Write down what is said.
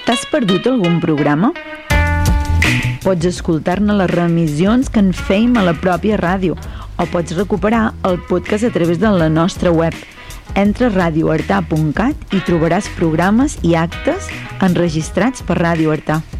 T'has perdut algun programa? Pots escoltar-ne les reemissions que en fèiem a la pròpia ràdio o pots recuperar el podcast a través de la nostra web. Entra a radioartà.cat i trobaràs programes i actes enregistrats per Ràdio Artà.